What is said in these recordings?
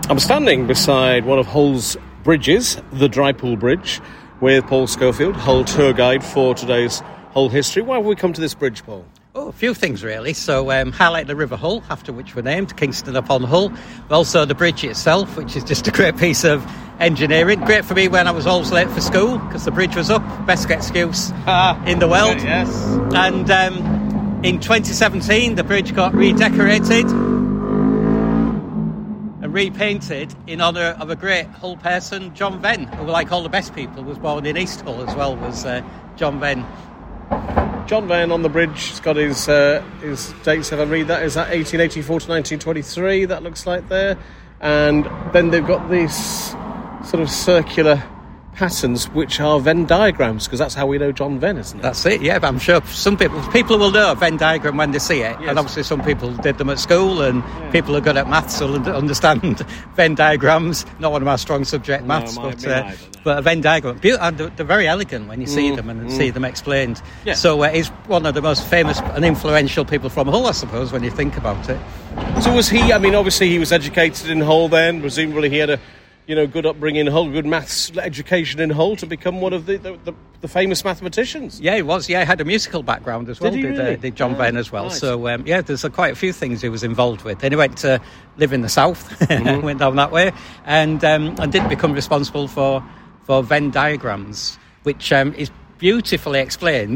I'm standing beside one of Hull's bridges, the Drypool Bridge, with Paul Schofield, Hull tour guide for today's Hull history. Why have we come to this bridge, Paul? Oh, a few things really. So highlight the River Hull, after which we're named, Kingston upon Hull. Also the bridge itself, which is just a great piece of engineering. Great for me when I was always late for school, because the bridge was up. Best excuse in the world. Yes. And in 2017, the bridge got redecorated and repainted in honour of a great Hull person, John Venn, who, like all the best people, was born in East Hull as well, was John Venn. John Venn on the bridge. He's got his dates, if I read that. Is that 1884 to 1923, that looks like there? And then they've got these sort of circular patterns, which are Venn diagrams, because that's how we know John Venn, isn't it? That's it, yeah, but I'm sure some people will know a Venn diagram when they see it. Yes. And obviously some people did them at school, and people who are good at maths will understand Venn diagrams. Not one of my strong subject, maths, but a Venn diagram. And they're very elegant when you see them and see them explained. Yeah. So he's one of the most famous and influential people from Hull, I suppose, when you think about it. So was he, I mean, obviously he was educated in Hull then, presumably he had a good upbringing in Hull, good maths education in Hull to become one of the famous mathematicians. Yeah, he was. Yeah, he had a musical background as well. Did John Venn as well. Right. So, there's quite a few things he was involved with. Then he went to live in the south, went down that way, and did become responsible for Venn diagrams, which is beautifully explained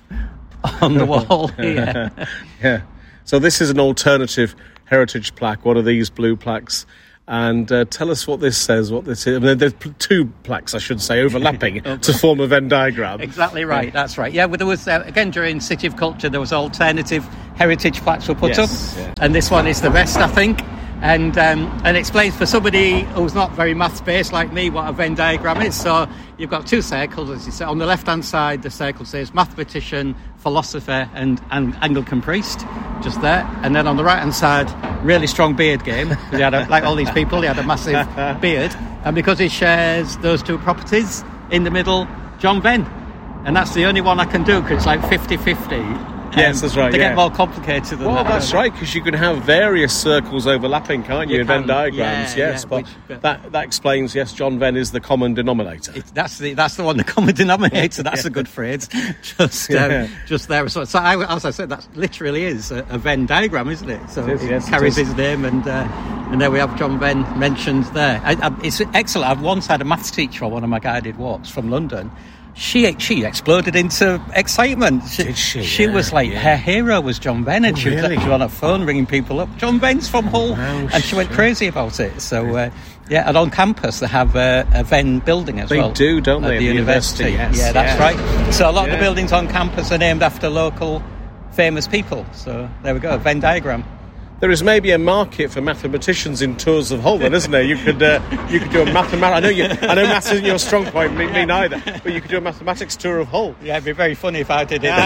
on the wall here. Yeah. So this is an alternative heritage plaque, one of these blue plaques. And tell us what this says, what this is. I mean, there's two plaques, I should say, overlapping to form a Venn diagram. Exactly right, that's right. Yeah, well, there was, again, during City of Culture, there was alternative heritage plaques were put up. Yeah. And this one is the best, I think. And explains for somebody who's not very maths-based like me what a Venn diagram is. So you've got two circles, as you say. On the left-hand side, the circle says mathematician, philosopher, and Anglican priest, just there. And then on the right-hand side, really strong beard game. He had like all these people, he had a massive beard. And because he shares those two properties, in the middle, John Venn. And that's the only one I can do, because it's like 50-50. Yes, that's right. They get more complicated than that. Well, that's right, because you can have various circles overlapping, can't you, in Venn diagrams? Yes, but that explains, yes, John Venn is the common denominator. That's the one, the common denominator. That's a good phrase. Just there. So as I said, that literally is a Venn diagram, isn't it? So it carries his name, and there we have John Venn mentioned there. It's excellent. I've once had a maths teacher on one of my guided walks from London. She exploded into excitement. She was like, her hero was John Venn, and she was on her phone ringing people up. John Venn's from Hull, and she went crazy about it. So, and on campus they have a Venn building as well. They do, don't they? At the university. Yes, yeah, that's right. So a lot of the buildings on campus are named after local famous people. So there we go, a Venn diagram. There is maybe a market for mathematicians in tours of Hull, then, isn't there? You could do a mathematics. I know maths isn't your strong point, me neither. But you could do a mathematics tour of Hull. Yeah, it'd be very funny if I did it.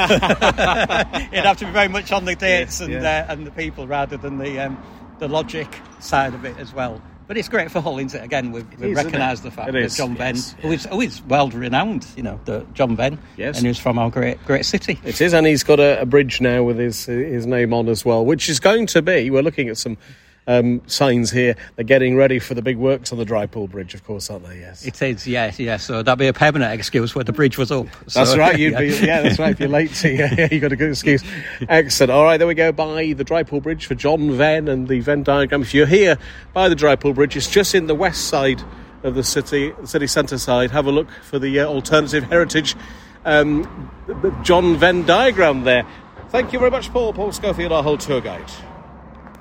It'd have to be very much on the dates and the people rather than the logic side of it as well. But it's great for Hull, isn't it? Again, we've recognised the fact that John Venn, who is world-renowned, the John Venn, and who's from our great city. It is, and he's got a bridge now with his name on as well, which is going to be, we're looking at some signs here, they're getting ready for the big works on the Drypool Bridge, of course, aren't they? Yes. It is, yes. So that'd be a permanent excuse where the bridge was up. So, that's right, that's right, if you're late, you got a good excuse. Excellent. All right, there we go, by the Drypool Bridge for John Venn and the Venn diagram. If you're here by the Drypool Bridge, it's just in the west side of the city centre side. Have a look for the alternative heritage John Venn diagram there. Thank you very much, Paul Schofield, our Hull tour guide.